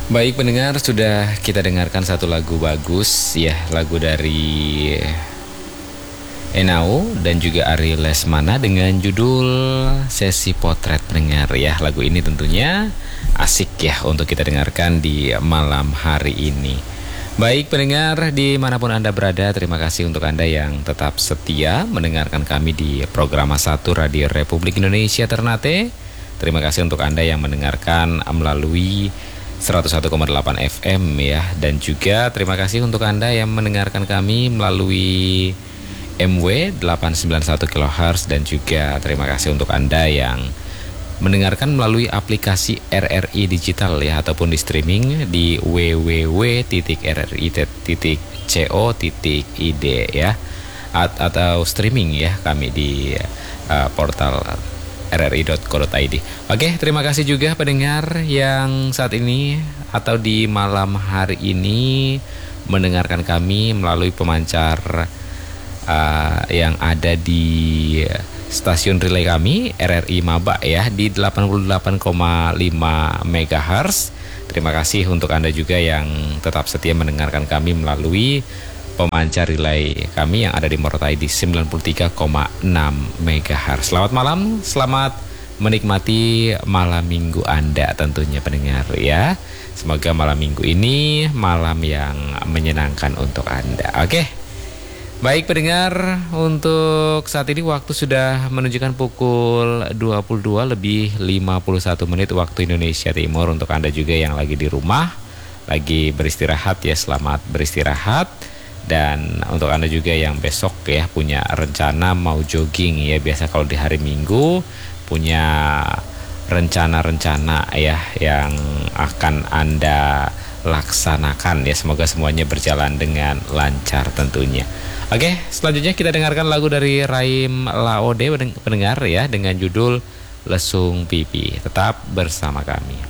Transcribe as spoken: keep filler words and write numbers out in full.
Baik pendengar, sudah kita dengarkan satu lagu bagus ya, lagu dari Enau dan juga Ari Lesmana dengan judul Sesi Potret pendengar ya. Lagu ini tentunya asik ya untuk kita dengarkan di malam hari ini. Baik pendengar dimanapun Anda berada, terima kasih untuk Anda yang tetap setia mendengarkan kami di program satu Radio Republik Indonesia Ternate. Terima kasih untuk Anda yang mendengarkan melalui seratus satu koma delapan F M ya. Dan juga terima kasih untuk Anda yang mendengarkan kami melalui M W delapan sembilan satu kilohertz. Dan juga terima kasih untuk Anda yang mendengarkan melalui aplikasi R R I Digital ya, ataupun di streaming di w w w titik r r i titik co titik i d ya, At atau streaming ya kami di uh, portal r r i dot co dot i d. Oke, terima kasih juga pendengar yang saat ini atau di malam hari ini mendengarkan kami melalui pemancar uh, yang ada di stasiun relay kami R R I Maba ya di delapan puluh delapan koma lima megahertz. Terima kasih untuk Anda juga yang tetap setia mendengarkan kami melalui pemancar relay kami yang ada di Morotai di sembilan puluh tiga koma enam megahertz. Selamat malam, selamat menikmati malam minggu Anda tentunya pendengar ya. Semoga malam minggu ini malam yang menyenangkan untuk Anda. Oke. Baik pendengar, untuk saat ini waktu sudah menunjukkan pukul dua puluh dua lebih lima puluh satu menit waktu Indonesia Timur. Untuk Anda juga yang lagi di rumah, lagi beristirahat ya, selamat beristirahat. Dan untuk Anda juga yang besok ya punya rencana mau jogging ya, biasa kalau di hari Minggu punya rencana-rencana ya yang akan Anda laksanakan ya, semoga semuanya berjalan dengan lancar tentunya. Oke, selanjutnya kita dengarkan lagu dari Raim Laode pendengar ya dengan judul Lesung Pipi. Tetap bersama kami.